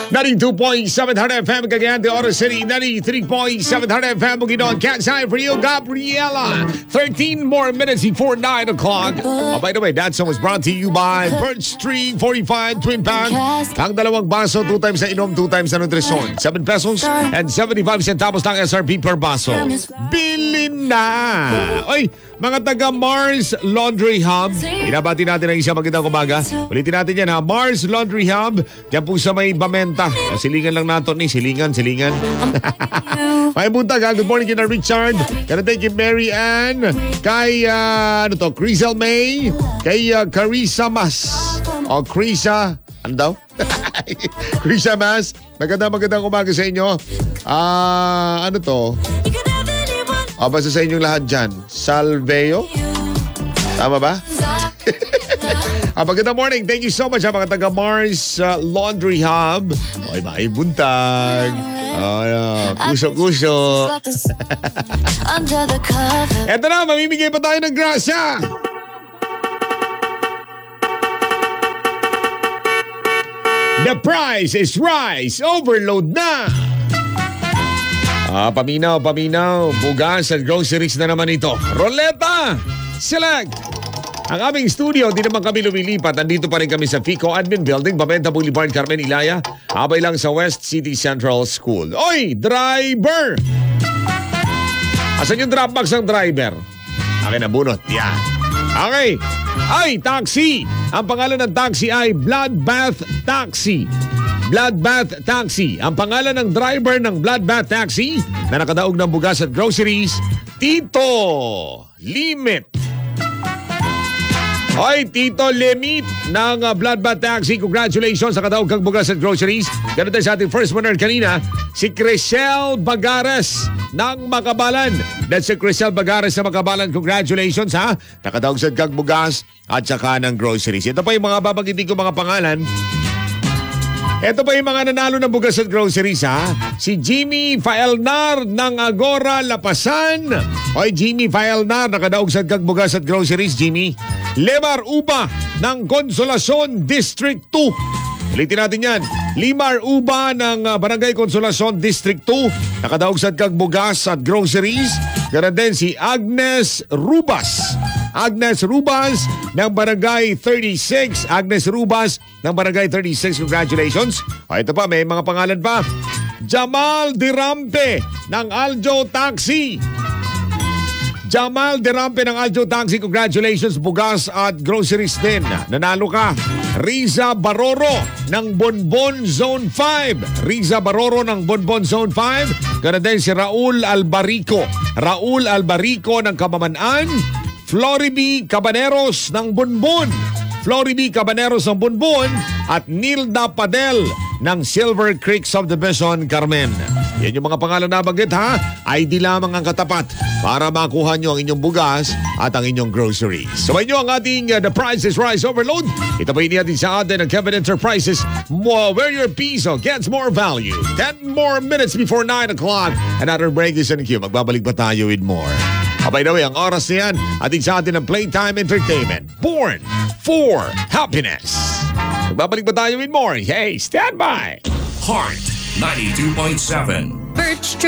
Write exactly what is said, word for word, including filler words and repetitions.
ninety-two point seven Hard F M, Cagayan de Oro City. ninety-three point seven Hard F M, Bukidnon. Cat's High for you, Gabriela. thirteen more minutes before nine o'clock. Oh, by the way, that song was brought to you by Birch Tree forty-five Twin Pack. Ang dalawang baso, two times na inom, two times na nutrisyon. seven pesos and seventy-five centavos lang S R P per baso. Bilin na! Oy, mga taga Mars Laundry Hub. Inabati natin ang isang magandang umaga. Ulitin natin yan ha. Mars Laundry Hub. Diyan po sa may Bamenta. O, silingan lang natin ni. Silingan, silingan. May buntag ha. Good morning kina Richard. Kaya thank you Mary Ann. Kay, uh, ano to, Crisel May. Kay uh, Carissa Mas. O, Carissa, ano daw? Carissa Mas. Magandang magandang umaga sa inyo. Ah, uh, ano to? O, basta sa inyong lahat dyan. Salveo? Tama ba? Ah, magandang morning. Thank you so much ha, mga taga Mars uh, Laundry Hub. Oy, may buntag. Uh, kuso-kuso. Eto na, mamimigay pa tayo ng grasya. The price is rice overload na. Ah, paminaw, paminaw. Bugas at groceries na naman ito. Roleta! Select! Ang aming studio, di naman kami lumilipat. Nandito pa rin kami sa Fico Admin Building, Bamenta Boulevard, Carmen Ilaya. Abay lang sa West City Central School. Oy, driver! Asan yung dropbox ng driver? Akin na bunot. Yan. Okay. Ay, taxi! Ang pangalan ng taxi ay Bloodbath Taxi. Bloodbath Taxi. Ang pangalan ng driver ng Bloodbath Taxi na nakadaog ng bugas at groceries, Tito Limit. Hoy, Tito Limit ng uh, Bloodbath Taxi. Congratulations sa kadaog kang bugas at groceries. Ganun tayo sa ating first winner kanina, si Crisel Bagares ng Makabalan. That's si Crisel Bagares ng Makabalan. Congratulations ha. Nakadaog sa kang bugas at saka ng groceries. Ito pa yung mga babanggitin ko mga pangalan. Ito pa yung mga nanalo ng bugas at groceries ha. Si Jimmy Faelnar ng Agora Lapasan. Hoy, Jimmy Faelnar, nakadaog sa kag bugas at groceries, Jimmy. Lemar Uba ng Consolacion District two. Ulitin natin yan. Limar Uba ng uh, Barangay Consolacion District two. Nakadaog sa kag bugas at groceries. Ganun din si Agnes Rubas. Agnes Rubas ng Barangay thirty-six. Agnes Rubas ng Barangay thirty-six. Congratulations. O, ito pa, may mga pangalan pa. Jamal Dirampe ng Aljo Taxi. Jamal Dirampe ng Aljo Taxi. Congratulations. Bugas at groceries din. Nanalo ka. Riza Baroro ng Bonbon Zone five. Riza Baroro ng Bonbon Zone five. Ganun din si Raul Albarico. Raul Albarico ng Kamamanan. Floriby Cabaneros ng Bonbon. Floriby Cabaneros ng Bonbon at Nilda Padel ng Silver Creek Subdivision, Carmen. Yan yung mga pangalan na banggit ha. I D lamang ang katapat para makuha nyo ang inyong bugas at ang inyong groceries. Sabay nyo ang ating uh, The Price is Rice Overload. Ito pa natin sa atin ng Kevin Enterprises. More, where your piso gets more value. Ten more minutes before nine o'clock. Another break is in the queue. Magbabalik pa tayo with more. By the way, ang oras na yan, ating sa atin ng Playtime Entertainment. Born for Happiness. Magbabalik pa tayo with more. Hey, stand by! Heart ninety-two point seven. Birch